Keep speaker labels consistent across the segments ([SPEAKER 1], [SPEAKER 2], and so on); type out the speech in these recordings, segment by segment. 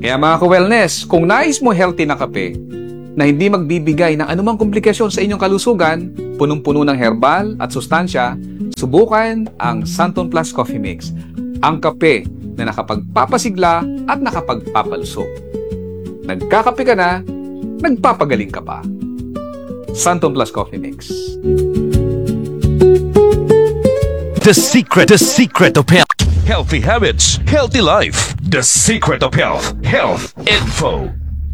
[SPEAKER 1] Kaya mga ka-wellness, kung nais mo healthy na kape na hindi magbibigay ng anumang komplikasyon sa inyong kalusugan, punong-puno ng herbal at sustansya, subukan ang Santon Plus Coffee Mix. Ang kape na nakapagpapasigla at nakapagpapalusog. Nagkakape ka na, nagpapagaling ka pa. Santon Plus Coffee Mix.
[SPEAKER 2] The secret of health. Healthy habits, healthy life. The secret of health. Health info.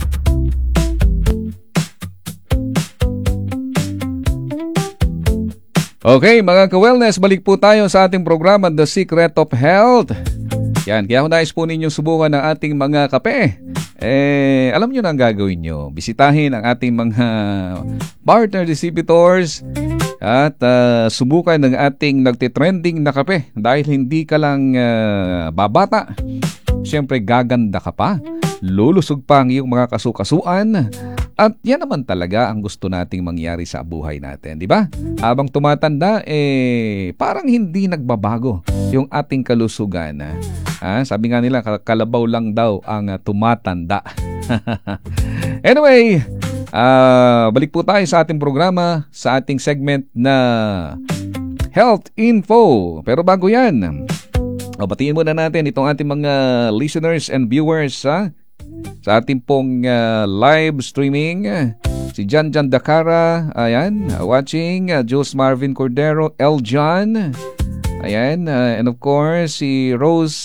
[SPEAKER 1] Okay, mga ka-wellness, balik po tayo sa ating programa The Secret of Health. Yan, kaya kung nais po ninyo subukan ng ating mga kape, alam nyo na ang gagawin nyo. Bisitahin ang ating mga partner distributors at subukan ng ating nagtitrending na kape. Dahil hindi ka lang babata, siyempre gaganda ka pa, lulusog pa ang iyong mga kasukasuan. At yan naman talaga ang gusto nating mangyari sa buhay natin, di ba? Habang tumatanda, parang hindi nagbabago yung ating kalusugan. Sabi nga nila, kalabaw lang daw ang tumatanda. Anyway, balik po tayo sa ating programa, sa ating segment na Health Info. Pero bago yan, batiin muna natin itong ating mga listeners and viewers, sa ating pong live streaming. Si Jan Dakara, ayan, watching. Jules Marvin Cordero, L. John, ayan, and of course si Rose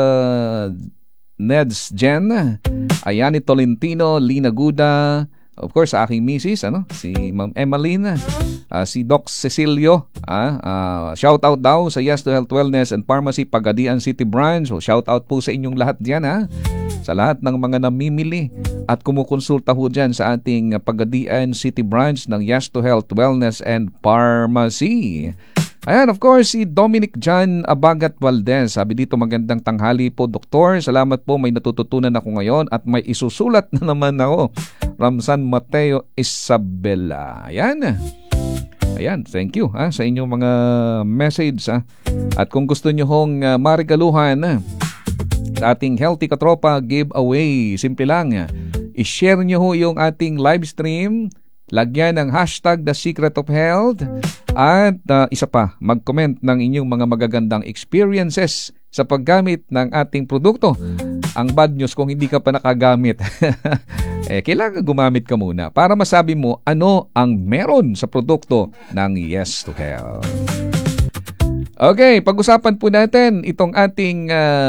[SPEAKER 1] Neds Jen, Ayani Tolentino, Lina Guda, of course sa aking misis, si Ma'am Emmeline, si Doc Cecilio, shout out daw sa Yes to Health Wellness and Pharmacy Pagadian City Branch. So shout out po sa inyong lahat diyan, sa lahat ng mga namimili at kumukonsulta ho dyan sa ating Pagadian City Branch ng Yes to Health Wellness and Pharmacy. Ayan, of course, si Dominic John Abagat Valdez. Sabi dito, magandang tanghali po, Doktor. Salamat po, may natututunan ako ngayon at may isusulat na naman ako. Ramsan Mateo Isabela. Ayan. Ayan, thank you sa inyong mga message. At kung gusto nyo hong marigaluhan sa ating Healthy Katropa giveaway, simple lang, i-share nyo ho yung ating live stream, lagyan ng hashtag The Secret of Health, at isa pa, mag-comment ng inyong mga magagandang experiences sa paggamit ng ating produkto. Ang bad news, kung hindi ka pa nakagamit, kailangan gumamit ka muna para masabi mo ano ang meron sa produkto ng Yes to Health. Okay, pag-usapan po natin itong ating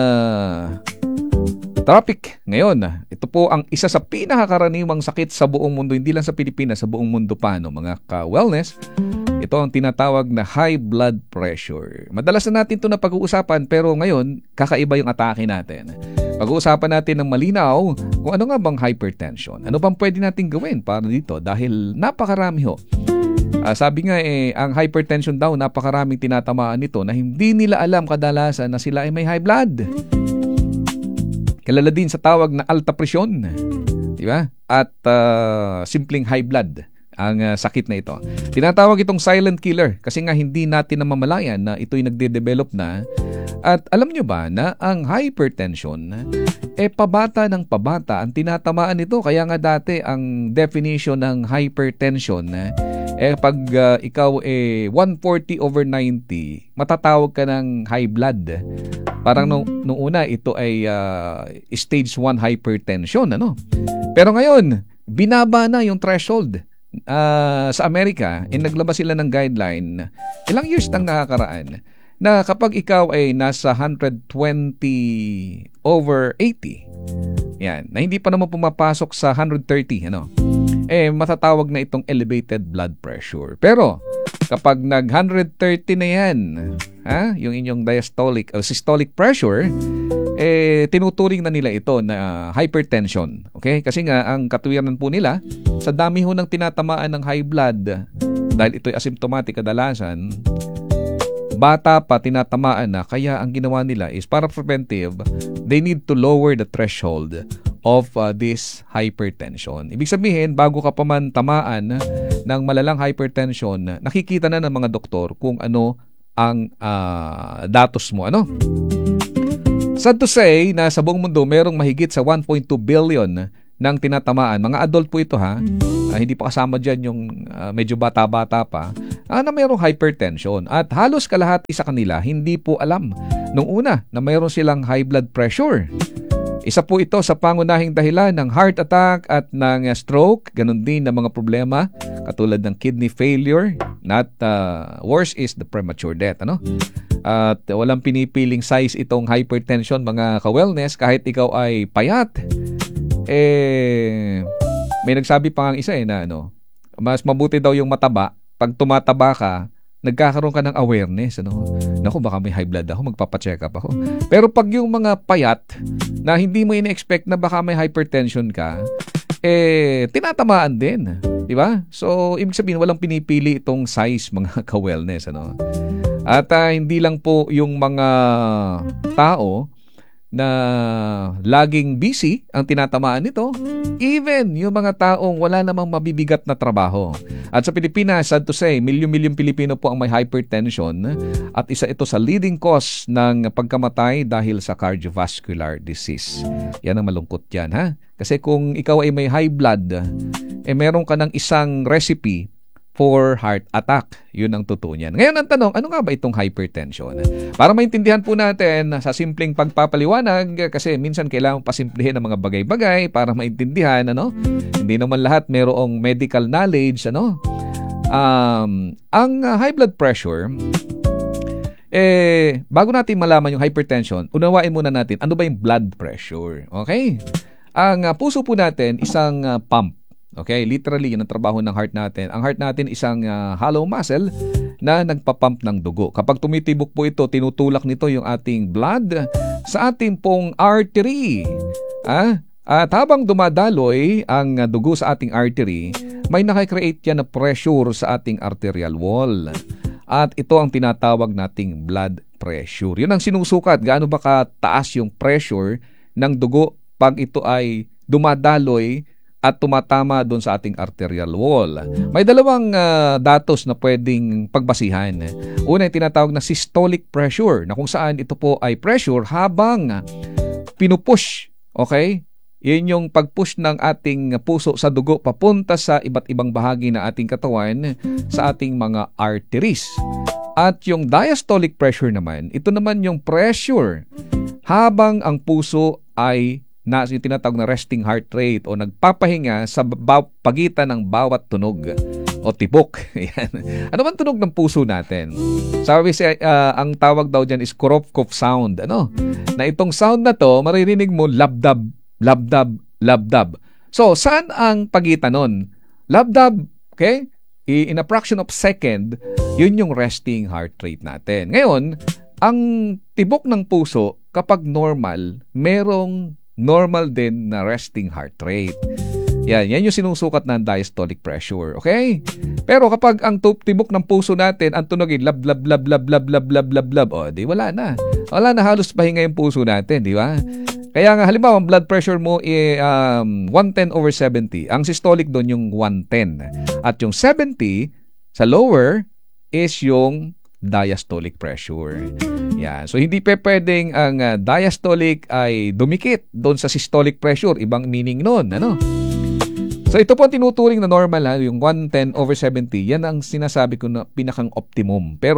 [SPEAKER 1] topic ngayon. Ito po ang isa sa pinakakaraniwang sakit sa buong mundo, hindi lang sa Pilipinas, sa buong mundo pa, mga ka-wellness. Ito ang tinatawag na high blood pressure. Madalas na natin ito na pag-uusapan, pero ngayon, kakaiba yung atake natin. Pag-uusapan natin ng malinaw kung ano nga bang hypertension. Ano bang pwede natin gawin para dito? Dahil napakarami ho. Sabi nga ang hypertension daw, napakaraming tinatamaan nito na hindi nila alam kadalasan na sila ay may high blood. Kilala din sa tawag na alta presyon, di ba? At simpleng high blood ang sakit na ito. Tinatawag itong silent killer kasi nga hindi natin namamalayan na ito'y nagde-develop na. At alam nyo ba na ang hypertension, pabata ng pabata ang tinatamaan nito. Kaya nga dati ang definition ng hypertension, pag ikaw 140/90, matatawag ka ng high blood. Parang nung una, ito ay stage 1 hypertension, Pero ngayon, binaba na yung threshold. Sa Amerika, naglabas sila ng guideline, ilang years nang nakakaraan, na kapag ikaw ay nasa 120/80, yan, na hindi pa naman pumapasok sa 130, matatawag na itong elevated blood pressure. Pero kapag nag 130 na yan, yung inyong diastolic o systolic pressure, tinuturing na nila ito na hypertension. Okay? Kasi nga ang katuwiran po nila, sa dami ho ng tinatamaan ng high blood, dahil ito'y asymptomatic kadalasan, bata pa tinatamaan na, kaya ang ginawa nila is para preventive, they need to lower the threshold of this hypertension. Ibig sabihin, bago ka pa man tamaan ng malalang hypertension, nakikita na ng mga doktor kung ano ang datos mo. Sad to say na sa buong mundo merong mahigit sa 1.2 billion ng tinatamaan. Mga adult po ito ha. Hindi pa kasama dyan yung medyo bata-bata pa na mayroong hypertension. At halos kalahati sa kanila hindi po alam nung una na mayroon silang high blood pressure. Isa po ito sa pangunahing dahilan ng heart attack at ng stroke. Ganon din ng mga problema katulad ng kidney failure. Not worse is the premature death. Ano? At walang pinipiling size itong hypertension mga ka-wellness kahit ikaw ay payat. May nagsabi pa ang isa na mas mabuti daw yung mataba. Pag tumataba ka, nagkakaroon ka ng awareness. Naku, baka may high blood ako, magpapacheck up ako. Pero pag yung mga payat na hindi mo ina-expect na baka may hypertension ka, tinatamaan din. Diba? So, ibig sabihin, walang pinipili itong size mga ka-wellness. At hindi lang po yung mga tao na laging busy ang tinatamaan nito, even yung mga taong wala namang mabibigat na trabaho. At sa Pilipinas, sad to say, milyon-milyon Pilipino po ang may hypertension at isa ito sa leading cause ng pagkamatay dahil sa cardiovascular disease. Yan ang malungkot yan, ha? Kasi kung ikaw ay may high blood, meron ka ng isang recipe for heart attack. Yun ang totoo niyan. Ngayon ang tanong, ano nga ba itong hypertension? Para maintindihan po natin sa simpleng pagpapaliwanag, kasi minsan kailangan pasimplihin ang mga bagay-bagay para maintindihan, Hindi naman lahat mayroong medical knowledge, Ang high blood pressure, bago natin malaman yung hypertension, unawain muna natin, ano ba yung blood pressure? Okay? Ang puso po natin, isang pump. Okay, literally, yun ang trabaho ng heart natin. Ang heart natin isang hollow muscle na nagpapump ng dugo. Kapag tumitibok po ito, tinutulak nito yung ating blood sa ating pong artery. At habang dumadaloy ang dugo sa ating artery, may nakikreate yan na pressure sa ating arterial wall. At ito ang tinatawag nating blood pressure. Yun ang sinusukat. Gaano ba kataas yung pressure ng dugo pag ito ay dumadaloy at tumatama doon sa ating arterial wall. May dalawang datos na pwedeng pagbasihan. Una, yung tinatawag na systolic pressure, na kung saan ito po ay pressure habang pinupush. Okay? Yun yung pagpush ng ating puso sa dugo papunta sa iba't ibang bahagi ng ating katawan sa ating mga arteries. At yung diastolic pressure naman, ito naman yung pressure habang ang puso ay yung tinatawag na resting heart rate o nagpapahinga sa pagitan ng bawat tunog o tibok. Yan. Ano man tunog ng puso natin? Sabi ang tawag daw dyan is Korofkov sound. Na itong sound na to, maririnig mo labdab, labdab, labdab. So, saan ang pagitan nun? Labdab, okay? In a fraction of second, yun yung resting heart rate natin. Ngayon, ang tibok ng puso, kapag normal, merong normal din na resting heart rate. Yan yung sinusukat ng diastolic pressure. Okay? Pero kapag ang tibok ng puso natin, ang tunogin, lab, lab, lab, lab, lab, lab, lab, lab, lab, di wala na. Wala na halos pahinga yung puso natin, di ba? Kaya nga, halimbawa, ang blood pressure mo 110/70. Ang systolic doon yung 110. At yung 70 sa lower is yung diastolic pressure. Yan. So, hindi pwedeng ang diastolic ay dumikit doon sa systolic pressure. Ibang meaning nun. So, ito po ang tinuturing na normal, yung 110/70. Yan ang sinasabi ko na pinakang optimum. Pero,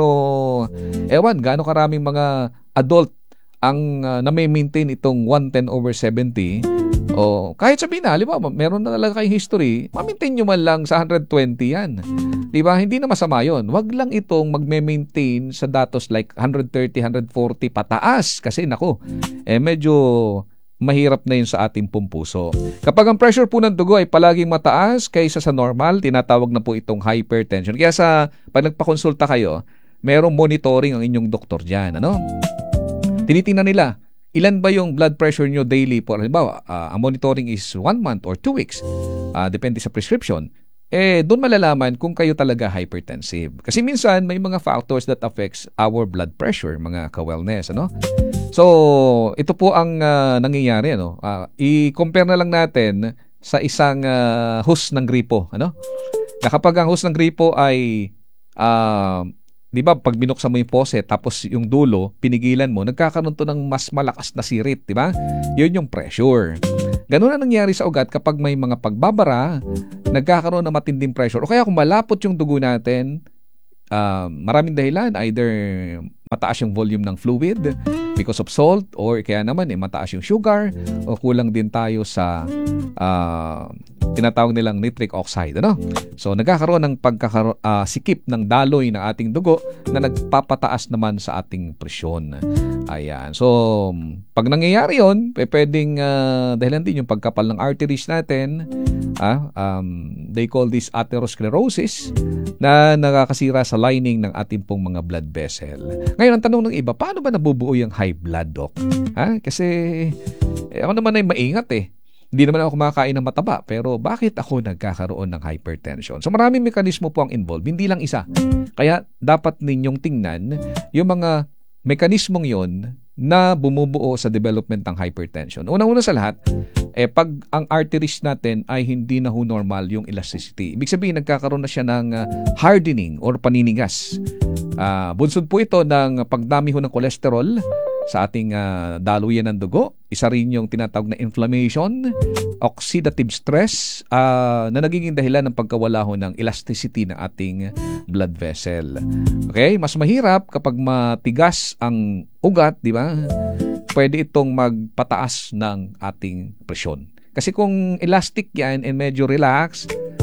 [SPEAKER 1] gaano karaming mga adult ang na-maintain itong 110/70. O, kahit sabihin na, halimbawa, meron na talaga kayong history, ma-maintain nyo man lang sa 120 yan. Diba? Hindi na masama yun. Wag lang itong magme-maintain sa datos like 130, 140 pataas. Kasi medyo mahirap na yun sa ating pumpuso. Kapag ang pressure po ng dugo ay palaging mataas kaysa sa normal, tinatawag na po itong hypertension. Kaya pag nagpakonsulta kayo, merong monitoring ang inyong doktor dyan. Tinitingnan nila, ilan ba yung blood pressure nyo daily? For halimbawa, ang monitoring is 1 month or 2 weeks. Depende sa prescription. Doon malalaman kung kayo talaga hypertensive. Kasi minsan, may mga factors that affects our blood pressure, mga ka-wellness. So, ito po ang nangyayari. I-compare na lang natin sa isang hose ng gripo. Na kapag ang hose ng gripo ay di ba, pag binuksan mo yung faucet, tapos yung dulo, pinigilan mo, nagkakaroon to ng mas malakas na sirit, di ba? Yun yung pressure. Ganun na nangyari sa ugat kapag may mga pagbabara, nagkakaroon ng matinding pressure. O kaya kung malapot yung dugo natin, maraming dahilan, either mataas yung volume ng fluid because of salt, or kaya naman mataas yung sugar, o kulang din tayo sa tinatawag nilang nitric oxide, ano? So nagkakaroon ng sikip ng daloy ng ating dugo na nagpapataas naman sa ating presyon. Ayan. So pag nangyayari yun, pwedeng dahilan din yung pagkapal ng arteries natin. They call this atherosclerosis, na nakakasira sa lining ng ating pong mga blood vessel. Ngayon, ang tanong ng iba, paano ba nabubuo yung high blood, Doc? Kasi ako naman ay maingat eh. Hindi naman ako kumakain ng mataba, pero bakit ako nagkakaroon ng hypertension? So maraming mekanismo po ang involved, hindi lang isa. Kaya dapat ninyong tingnan yung mga mekanismong yon na bumubuo sa development ng hypertension. Unang-una sa lahat, pag ang arteries natin ay hindi na normal yung elasticity. Ibig sabihin, nagkakaroon na siya ng hardening or paninigas. Bunsod po ito ng pagdami ng cholesterol sa ating daluyan ng dugo. Isa rin yung tinatawag na inflammation, oxidative stress, na nagiging dahilan ng pagkawala ng elasticity ng ating blood vessel. Okay? Mas mahirap kapag matigas ang ugat, di ba? Pwede itong magpataas ng ating presyon. Kasi kung elastic yan and medyo relax,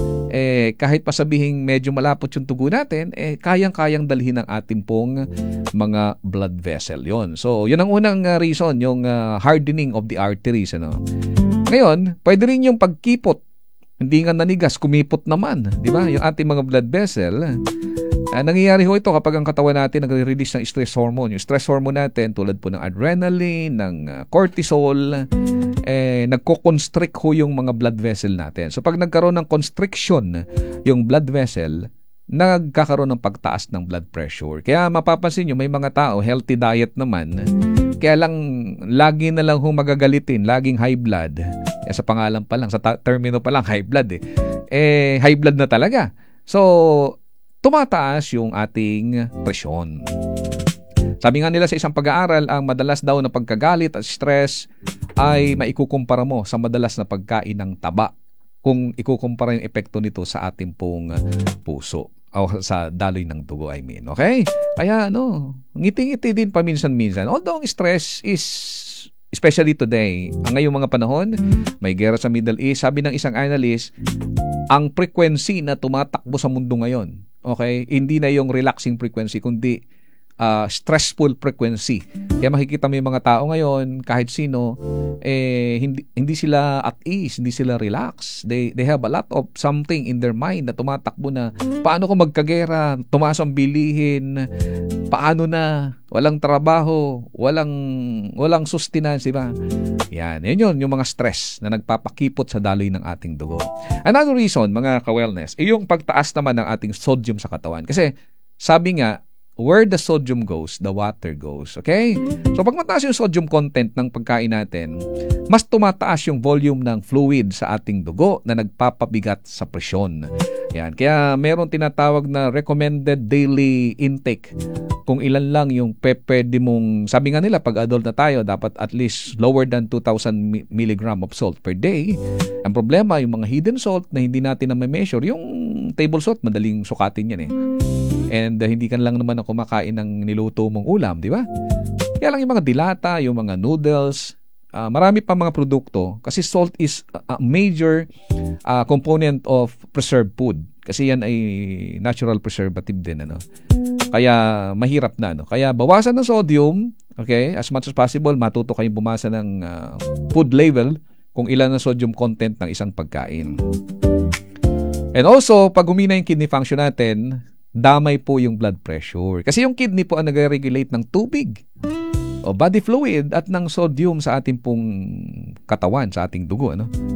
[SPEAKER 1] kahit pa sabihing medyo malapot yung tugo natin, kayang-kayang dalhin ng ating pong mga blood vessel yon. So, yun ang unang reason, yung hardening of the arteries. Ano? Ngayon, pwede rin yung pagkipot. Hindi nga nanigas, kumipot naman. Di ba? Yung ating mga blood vessel. Nangyayari ho ito kapag ang katawan natin nagre-release ng stress hormone. Yung stress hormone natin, tulad po ng adrenaline, ng cortisol, nagko-constrict ho yung mga blood vessel natin. So pag nagkaroon ng constriction yung blood vessel, nagkakaroon ng pagtaas ng blood pressure. Kaya mapapansin nyo, may mga tao, healthy diet naman, kaya lang lagi na lang magagalitin, laging high blood. Sa pangalan pa lang, sa termino pa lang, high blood high blood na talaga. So, tumataas yung ating presyon. Sabi nga nila sa isang pag-aaral, ang madalas daw na pagkagalit at stress ay maikukumpara mo sa madalas na pagkain ng taba, kung ikukumpara yung epekto nito sa ating pong puso o sa daloy ng dugo, I mean. Okay? Kaya ngiti-ngiti din paminsan-minsan. Although ang stress is, especially today, ang ngayong mga panahon, may gera sa Middle East. Sabi ng isang analyst, ang frequency na tumatakbo sa mundo ngayon, okay, hindi na yung relaxing frequency, kundi stressful frequency. Kaya makikita mo yung mga tao ngayon, kahit sino, hindi sila at ease, hindi sila relax. They have a lot of something in their mind na tumatakbo na, paano ko magkagera, tumaas ang bilihin, paano na, walang trabaho, walang sustenance, diba? Yan, yun yung mga stress na nagpapakipot sa daloy ng ating dugo. Another reason, mga ka-wellness, yung pagtaas naman ng ating sodium sa katawan. Kasi, sabi nga, where the sodium goes, the water goes. Okay? So, pag mataas yung sodium content ng pagkain natin, mas tumataas yung volume ng fluid sa ating dugo na nagpapabigat sa presyon. Yan. Kaya meron tinatawag na recommended daily intake. Kung ilan lang yung pwede mong, sabi nga nila, pag adult na tayo, dapat at least lower than 2,000 milligram of salt per day. Ang problema, yung mga hidden salt na hindi natin na measure, yung table salt, madaling sukatin yan And hindi ka lang naman kumakain ng niluto mong ulam, di ba? Kaya lang yung mga dilata, yung mga noodles, marami pa mga produkto kasi salt is a major component of preserved food. Kasi yan ay natural preservative din. Kaya mahirap na. Kaya bawasan ng sodium, okay? As much as possible, matuto kayong bumasa ng food label kung ilan ang sodium content ng isang pagkain. And also, pag humina yung kidney function natin, damay po yung blood pressure. Kasi yung kidney po ang nag-regulate ng tubig o body fluid at ng sodium sa ating pong katawan, sa ating dugo.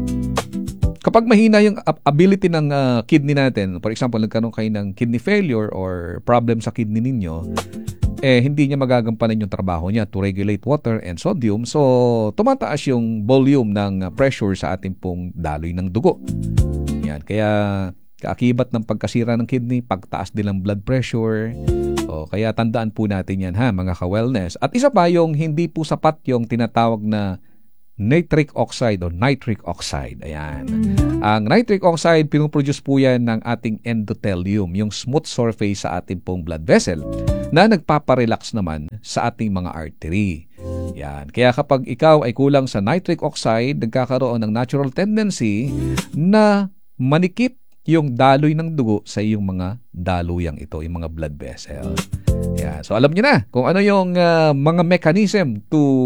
[SPEAKER 1] Kapag mahina yung ability ng kidney natin, for example, nagkaroon kayo ng kidney failure or problem sa kidney ninyo, hindi niya magagampanan yung trabaho niya to regulate water and sodium. So, tumataas yung volume ng pressure sa ating pong daloy ng dugo. Yan. Kaya, kaakibat ng pagkasira ng kidney, pagtaas din ng blood pressure. Kaya tandaan po natin yan ha, mga ka-wellness. At isa pa yung hindi po sapat yung tinatawag na nitric oxide o nitric oxide. Ayan. Ang nitric oxide, pinuproduce po yan ng ating endothelium, yung smooth surface sa ating pong blood vessel na nagpaparelax naman sa ating mga artery. Yan. Kaya kapag ikaw ay kulang sa nitric oxide, nagkakaroon ng natural tendency na manikip yung daloy ng dugo sa iyong mga daluyang ito, yung mga blood vessel. Yan. So alam niyo na kung ano yung mga mechanism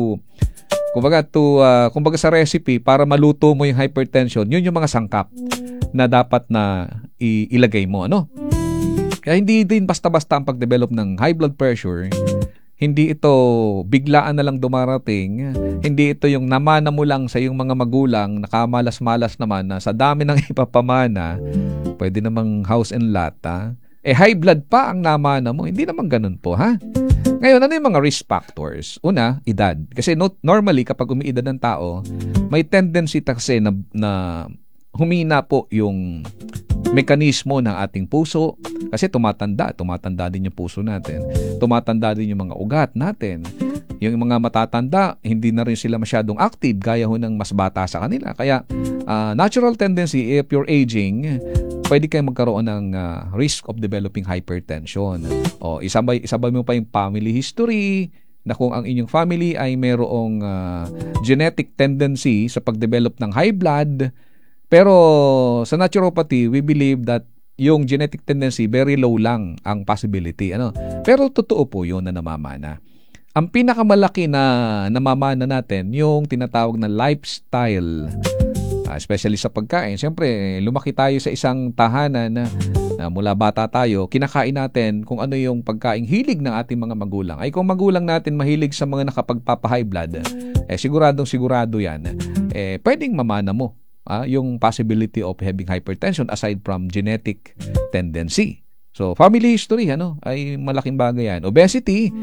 [SPEAKER 1] kumbaga sa recipe para maluto mo yung hypertension, yun yung mga sangkap na dapat na ilagay mo, ano? Kaya hindi din basta-basta ang pag-develop ng high blood pressure. Hindi ito biglaan na lang dumarating. Hindi ito yung namana mo lang sa iyong mga magulang, nakamalas-malas naman na sa dami ng ipapamana, pwede namang house and lot, ha? High blood pa ang namana mo. Hindi naman ganun po, ha? Ngayon, ano yung mga risk factors? Una, edad. Kasi normally, kapag umiidad ng tao, may tendency kasi na humina po yung mekanismo ng ating puso. Kasi tumatanda din yung puso natin. Tumatanda din yung mga ugat natin. Yung mga matatanda, hindi na rin sila masyadong active gaya ho ng mas bata sa kanila. Kaya, natural tendency, if you're aging, pwede kayong magkaroon ng risk of developing hypertension. Isabay mo pa yung family history, na kung ang inyong family ay mayroong genetic tendency sa pag-develop ng high blood. Pero sa naturopathy, we believe that yung genetic tendency, very low lang ang possibility. Pero totoo po yun na namamana. Ang pinakamalaki na namamana natin, yung tinatawag na lifestyle, especially sa pagkain. Siyempre, lumaki tayo sa isang tahanan na mula bata tayo, kinakain natin kung ano yung pagkaing hilig ng ating mga magulang. Ay kung magulang natin mahilig sa mga nakapagpapa-high blood, sigurado yan. Pwedeng mamana mo yung possibility of having hypertension aside from genetic tendency. So, family history, ay malaking bagay yan. Obesity,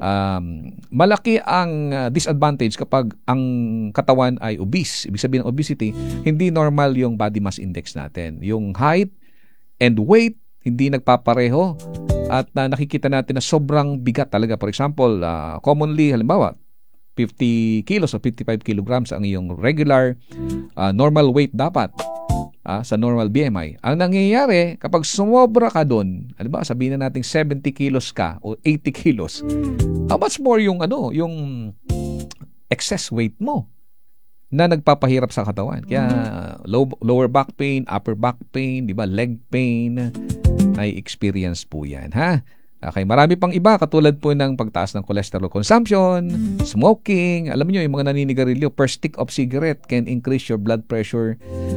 [SPEAKER 1] malaki ang disadvantage kapag ang katawan ay obese. Ibig sabihin ng obesity, hindi normal yung body mass index natin. Yung height and weight, hindi nagpapareho. At nakikita natin na sobrang bigat talaga. For example, commonly, halimbawa, 50 kilos o 55 kilograms ang iyong regular normal weight dapat. Sa normal BMI. Ang nangyayari, kapag sumobra ka doon, sabihin na natin 70 kilos ka o 80 kilos, how much more yung excess weight mo na nagpapahirap sa katawan. Kaya lower back pain, upper back pain, leg pain, ay experience po yan, ha? Okay, marami pang iba katulad po ng pagtaas ng cholesterol consumption, smoking. Alam niyo yung mga naninigarilyo, per stick of cigarette can increase your blood pressure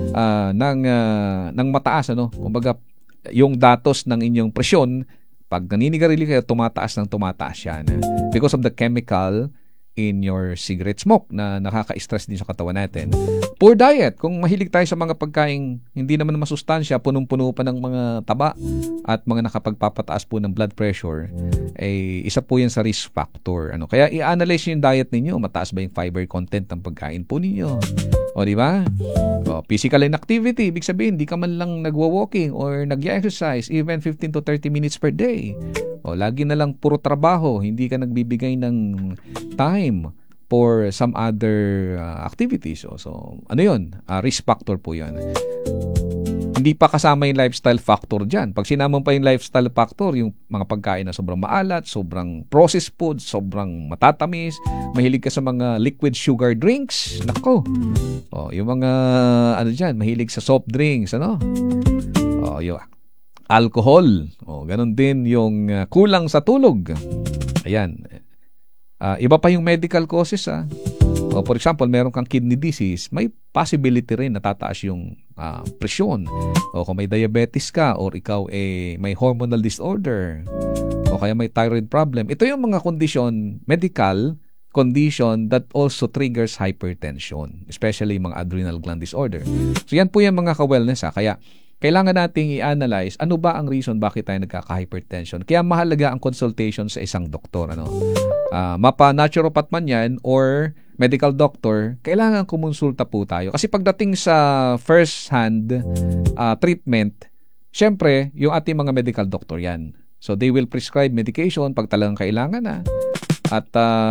[SPEAKER 1] ng mataas, Kumbaga, yung datos ng inyong presyon, pag naninigarilyo kayo, tumataas yan. Because of the chemical in your cigarette smoke na nakaka-stress din sa katawan natin. Poor diet. Kung mahilig tayo sa mga pagkaing hindi naman masustansya, punong-puno pa ng mga taba at mga nakapagpapataas po ng blood pressure, isa po yan sa risk factor. Kaya i-analyze yung diet ninyo. Mataas ba yung fiber content ng pagkain po ninyo? O, di ba? Physical inactivity. Ibig sabihin, di ka man lang nagwa-walking or nag-exercise even 15 to 30 minutes per day. Lagi na lang puro trabaho. Hindi ka nagbibigay ng time for some other activities. So ano yun? Risk factor po yun. Hindi pa kasama yung lifestyle factor dyan. Pag sinama pa yung lifestyle factor, yung mga pagkain na sobrang maalat, sobrang processed food, sobrang matatamis, mahilig ka sa mga liquid sugar drinks, nako. Yung mga dyan, mahilig sa soft drinks, yung alcohol. Ganun din yung kulang sa tulog. Ayan. Iba pa yung medical causes. For example, meron kang kidney disease, may possibility rin na tataas yung presyon. O kung may diabetes ka or ikaw may hormonal disorder o kaya may thyroid problem. Ito yung mga medical condition that also triggers hypertension, especially mga adrenal gland disorder. So yan po yung mga ka-wellness. Kaya kailangan nating i-analyze ano ba ang reason bakit tayo nagkaka-hypertension. Kaya mahalaga ang consultation sa isang doktor. Mapa-naturopath man yan or medical doctor, kailangan kumonsulta po tayo. Kasi pagdating sa first-hand treatment, syempre, yung ating mga medical doctor yan. So, they will prescribe medication pag talagang kailangan na. At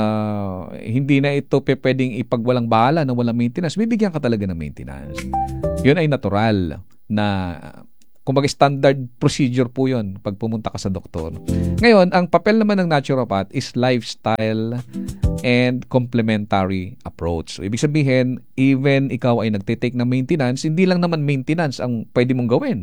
[SPEAKER 1] hindi na ito pwedeng ipagwalang bahala na walang maintenance. Bibigyan ka talaga ng maintenance. Yun ay natural na kumbaga standard procedure po yun pag pumunta ka sa doktor. Ngayon, ang papel naman ng naturopath is lifestyle and complementary approach. So, ibig sabihin, even ikaw ay nagtitake ng maintenance, hindi lang naman maintenance ang pwede mong gawin.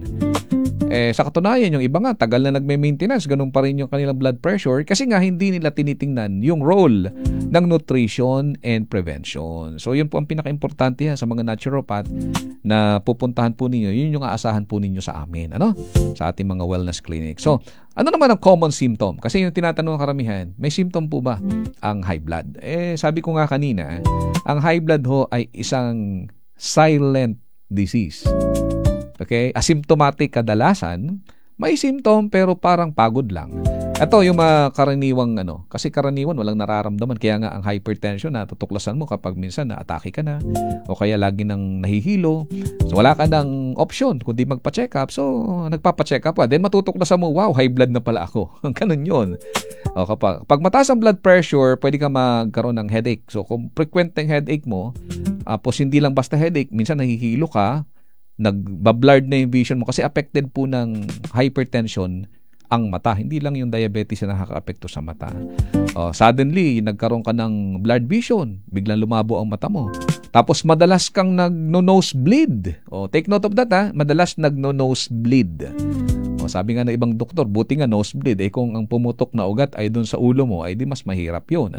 [SPEAKER 1] Sa katunayan, yung iba nga, tagal na nagme-maintenance, ganun pa rin yung kanilang blood pressure kasi nga hindi nila tinitingnan yung role ng nutrition and prevention. So, yun po ang pinaka-importante sa mga naturopath na pupuntahan po ninyo. Yun yung aasahan po ninyo sa amin, sa ating mga wellness clinic. So, ano naman ang common symptom? Kasi yung tinatanong karamihan, may symptom po ba ang high blood? Sabi ko nga kanina, ang high blood ho ay isang silent disease. Okay? Asymptomatic kadalasan, may symptom pero parang pagod lang. Ito yung mga karaniwang kasi karaniwan walang nararamdaman, kaya nga ang hypertension na tutuklasan mo kapag minsan na-atake ka na o kaya lagi nang nahihilo. So wala ka ng option kundi magpa-check up. So nagpapa-check up ka. Then matutuklasan mo, wow, high blood na pala ako. Ganun yun. O kapag mataas ang blood pressure, pwede ka magkaroon ng headache. So kung frequent ang headache mo, tapos hindi lang basta headache, minsan nahihilo ka, nagbablurred na yung vision mo kasi affected po ng hypertension ang mata. Hindi lang yung diabetes na nakaka-apekto sa mata. Suddenly, nagkaroon ka ng blurred vision. Biglang lumabo ang mata mo. Tapos madalas kang nagno-nosebleed. Take note of that madalas nagno-nosebleed. Sabi nga ng ibang doktor, buti nga nosebleed. Kung ang pumutok na ugat ay doon sa ulo mo, ay di mas mahirap yun.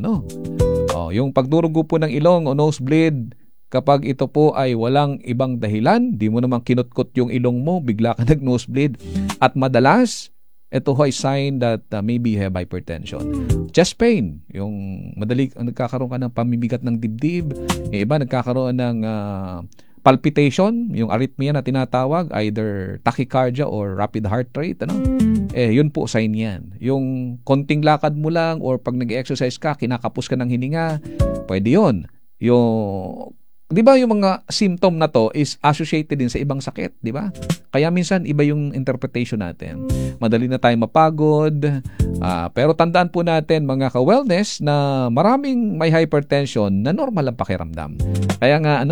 [SPEAKER 1] Yung pagdurugo po ng ilong o nosebleed, kapag ito po ay walang ibang dahilan, di mo naman kinutkot yung ilong mo, bigla ka nag-nosebleed. At madalas, ito ay sign that maybe you have hypertension. Chest pain, yung madali nagkakaroon ka ng pamimigat ng dibdib. Yung iba nagkakaroon ng palpitation, yung arrhythmia na tinatawag, either tachycardia or rapid heart rate. Yun po sign yan. Yung konting lakad mo lang or pag nag-exercise ka, kinakapos ka ng hininga, pwede yun. Yung di ba yung mga symptom na to is associated din sa ibang sakit, di ba? Kaya minsan iba yung interpretation natin. Madali na tayo mapagod, pero tandaan po natin mga ka-wellness na maraming may hypertension na normal ang pakiramdam. Kaya nga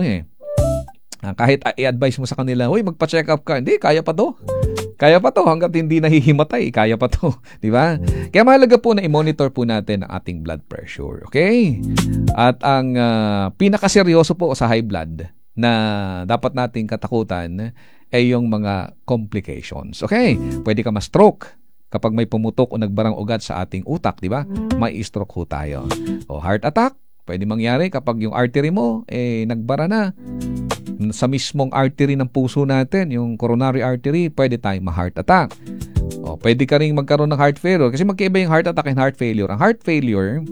[SPEAKER 1] kahit i-advise mo sa kanila, "Uy, magpa-check up ka." Hindi, kaya pa to. Kaya pa to hangga't hindi nahihimatay, kaya pa to, di ba? Kaya mahalaga po na i-monitor po natin ang ating blood pressure, okay? At ang pinakaseryoso po sa high blood na dapat nating katakutan ay yung mga complications, okay? Pwede ka ma-stroke kapag may pumutok o nagbarang ugat sa ating utak, di ba? May stroke ho tayo. O heart attack, pwede mangyari kapag yung artery mo nagbara na. Sa mismong artery ng puso natin, yung coronary artery, pwede tayong ma-heart attack. Pwede ka rin magkaroon ng heart failure. Kasi magkaiba yung heart attack and heart failure. Ang heart failure,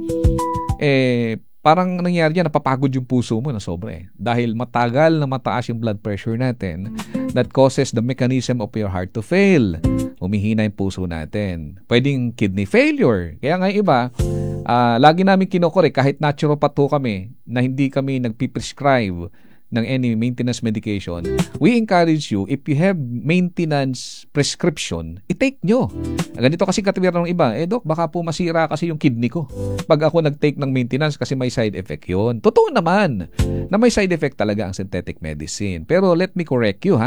[SPEAKER 1] parang nangyari dyan, napapagod yung puso mo na sobra Dahil matagal na mataas yung blood pressure natin, that causes the mechanism of your heart to fail. Humihina yung puso natin. Pwedeng kidney failure. Kaya nga iba, lagi namin kinokorek, kahit naturopath kami, na hindi kami nagpiprescribe ng any maintenance medication, we encourage you, if you have maintenance prescription, i-take nyo. Ganito kasi katawiran ng iba, Dok, baka po masira kasi yung kidney ko pag ako nag-take ng maintenance kasi may side effect yun. Totoo naman na may side effect talaga ang synthetic medicine. Pero let me correct you,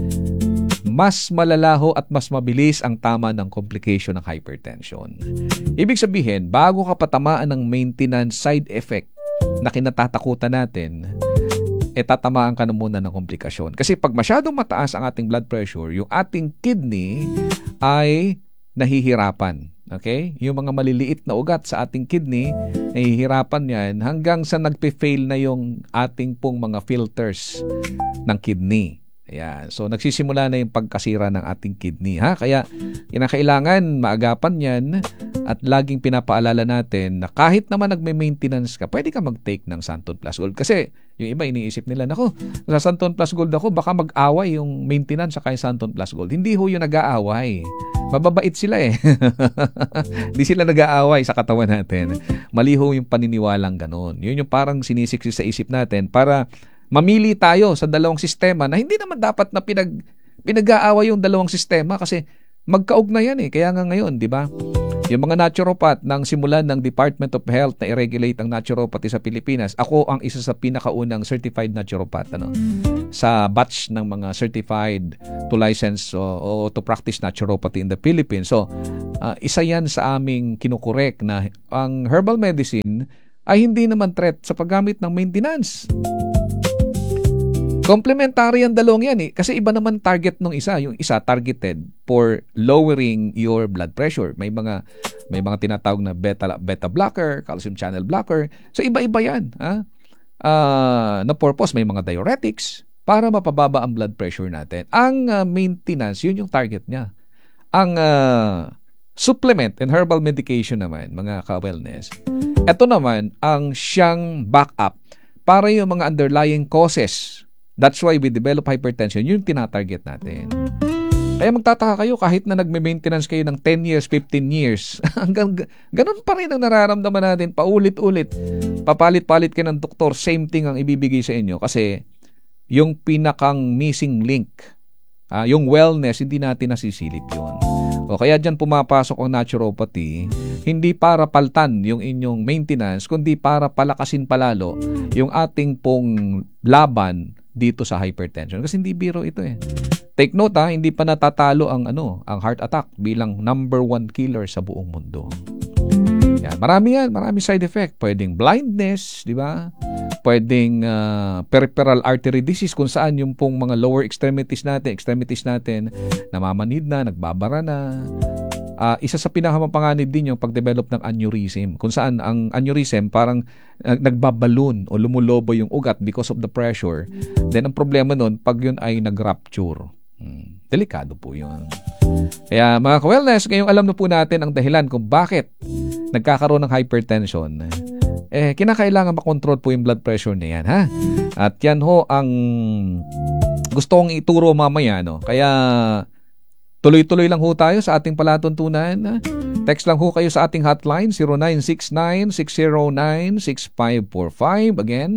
[SPEAKER 1] mas malalaho at mas mabilis ang tama ng complication ng hypertension. Ibig sabihin, bago ka patamaan ng maintenance side effect na kinatatakutan natin, tatamaan ka na muna ng komplikasyon. Kasi pag masyadong mataas ang ating blood pressure, yung ating kidney ay nahihirapan. Okay? Yung mga maliliit na ugat sa ating kidney, nahihirapan yan hanggang sa nagpe-fail na yung ating pong mga filters ng kidney. Ayan. So, nagsisimula na yung pagkasira ng ating kidney. Kaya, kinakailangan maagapan yan at laging pinapaalala natin na kahit naman nagme-maintenance ka, pwede ka mag-take ng Santon Plus Gold. Kasi, yung iba iniisip nila, nako, sa Santon Plus Gold ako, baka mag-away yung maintenance sa kay Santon Plus Gold. Hindi ho yung nag-aaway. Mababait sila Hindi sila nag-aaway sa katawan natin. Mali ho yung paniniwalang ganun. Yun yung parang sinisiksi sa isip natin para mamili tayo sa dalawang sistema na hindi naman dapat na Pinag-aaway yung dalawang sistema kasi magkaugnayan yan eh. Kaya nga ngayon, di ba? Yung mga naturopath nang simulan ng Department of Health na i-regulate ang naturopathy sa Pilipinas, ako ang isa sa pinakaunang certified naturopath sa batch ng mga certified to license o to practice naturopathy in the Philippines. So, isa yan sa aming kinukorek na ang herbal medicine ay hindi naman threat sa paggamit ng maintenance. Complementary ang dalawang yan eh. Kasi iba naman target nung isa. Yung isa targeted for lowering your blood pressure. May mga tinatawag na beta blocker, calcium channel blocker. So iba-iba yan. Na purpose, may mga diuretics para mapababa ang blood pressure natin. Ang maintenance, yun yung target niya. Ang supplement and herbal medication naman, mga ka-wellness, ito naman ang siyang backup para yung mga underlying causes. That's why we develop hypertension. Yun yung tinatarget natin. Kaya magtataka kayo kahit na nagme-maintenance kayo ng 10 years, 15 years. Hanggang ganun pa rin ang nararamdaman natin. Paulit-ulit. Papalit-palit kayo ng doktor. Same thing ang ibibigay sa inyo. Kasi yung pinakang missing link, yung wellness, hindi natin nasisilip yun. O kaya dyan pumapasok ang naturopathy, hindi para paltan yung inyong maintenance, kundi para palakasin palalo yung ating pong laban dito sa hypertension. Kasi hindi biro ito eh. Take note hindi pa natatalo ang heart attack bilang number 1 killer sa buong mundo. Yan, marami side effect. Pwedeng blindness, di ba? Pwedeng peripheral artery disease kung saan yung pong mga lower extremities natin namamanid na, nagbabara na. Isa sa pinakamapanganib din yung pagdevelop ng aneurysm. Kung saan ang aneurysm parang nagbaballoon o lumulobo yung ugat because of the pressure. Then ang problema nun, pag yun ay nag-rupture. Delikado po yun. Kaya mga ka-wellness, ngayong alam na po natin ang dahilan kung bakit nagkakaroon ng hypertension. Kinakailangan makontrol po yung blood pressure na yan, ha? At yan ho ang gusto kong ituro mamaya, no? Kaya tuloy-tuloy lang ho tayo sa ating palatuntunan. Text lang ho kayo sa ating hotline 0969-609-6545. Again,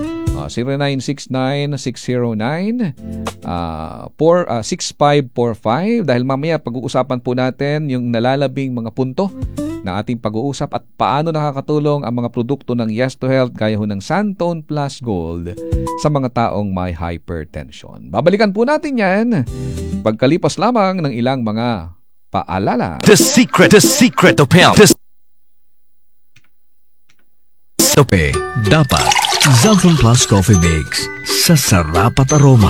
[SPEAKER 1] 0969-609-6545. Dahil mamaya pag-uusapan po natin yung nalalabing mga punto na ating pag-uusap at paano nakakatulong ang mga produkto ng Yes to Health gaya ho ng Santone Plus Gold sa mga taong may hypertension. Babalikan po natin yan pagkalipas lamang ng ilang mga paalala.
[SPEAKER 2] The secret of health.
[SPEAKER 3] Kape, dapat Santone Plus Coffee Mix sa sarap at aroma.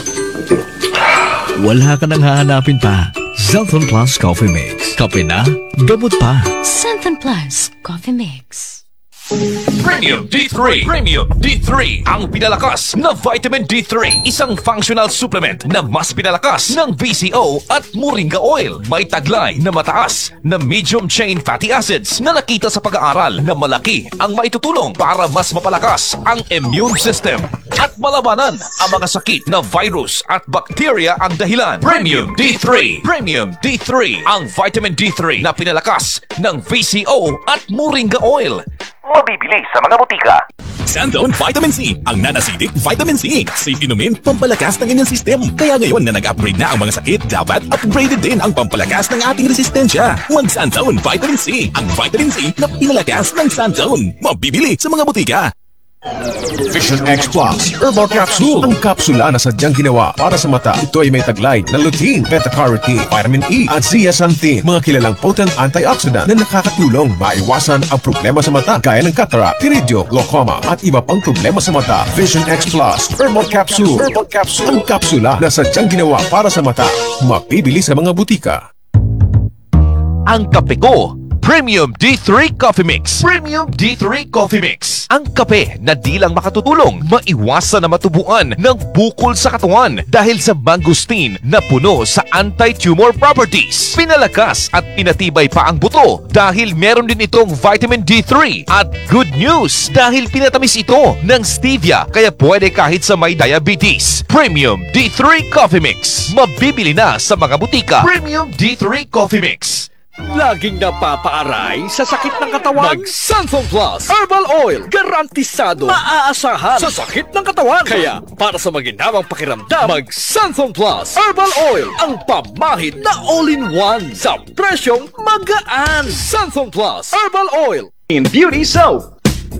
[SPEAKER 3] Wala ka nang hahanapin pa. Santone Plus Coffee Mix. Kape na, gamot pa.
[SPEAKER 4] Santone Plus Coffee Mix.
[SPEAKER 2] Premium D3. Premium D3. Ang pinalakas na vitamin D3. Isang functional supplement na mas pinalakas ng VCO at Moringa Oil. May taglay na mataas na medium chain fatty acids na nakita sa pag-aaral na malaki ang maitutulong para mas mapalakas ang immune system at malabanan ang mga sakit na virus at bacteria ang dahilan. Premium D3. Premium D3. Ang vitamin D3 na pinalakas ng VCO at Moringa Oil. Mabibili sa mga butika.
[SPEAKER 5] Santone Vitamin C, ang non-acidic vitamin C. Safe inumin, pampalakas ng inyong system. Kaya ngayon na nag-upgrade na ang mga sakit, dapat upgraded din ang pampalakas ng ating resistensya. Mag-Santone Vitamin C, ang vitamin C na pinalakas ng Santone. Mabibili sa mga butika.
[SPEAKER 6] Vision X Plus Herbal Capsule. Ang kapsula na sadyang ginawa para sa mata. Ito ay may taglay na lutein, beta-carotene, vitamin E at zeaxanthin, mga kilalang potent antioxidant na nakakatulong maiwasan ang problema sa mata gaya ng cataract, iridio, glaucoma at iba pang problema sa mata. Vision X Plus Herbal Capsule. Herbal Capsule. Ang kapsula na sadyang ginawa para sa mata. Mabibili sa mga butika.
[SPEAKER 2] Ang kape ko, Premium D3 Coffee Mix. Premium D3 Coffee Mix. Ang kape na di lang makatutulong maiwasan na matubuan ng bukol sa katawan dahil sa mangosteen na puno sa anti-tumor properties. Pinalakas at pinatibay pa ang buto dahil meron din itong vitamin D3. At good news dahil pinatamis ito ng stevia kaya pwede kahit sa may diabetes. Premium D3 Coffee Mix. Mabibili na sa mga butika. Premium D3 Coffee Mix.
[SPEAKER 7] Laging napapaaray sa sakit ng katawan? Mag-Santhong Plus Herbal Oil. Garantisado, maaasahan sa sakit ng katawan. Kaya, para sa maginhawang pakiramdam, mag-Santhong Plus Herbal Oil. Ang pamahid na all-in-one sa presyong magaan. Santhong Plus Herbal Oil.
[SPEAKER 8] Beauty Soap.